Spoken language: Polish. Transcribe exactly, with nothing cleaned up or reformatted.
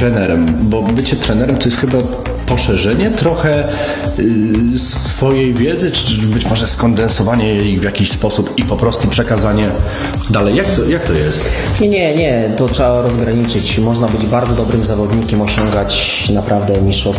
trenerem? Bo bycie trenerem to jest chyba poszerzenie trochę y, swojej wiedzy, czy być może skondensowanie jej w jakiś sposób i po prostu przekazanie dalej. Jak to, jak to jest? Nie, nie, nie. To trzeba rozgraniczyć. Można być bardzo dobrym zawodnikiem, osiągać naprawdę mistrzowskie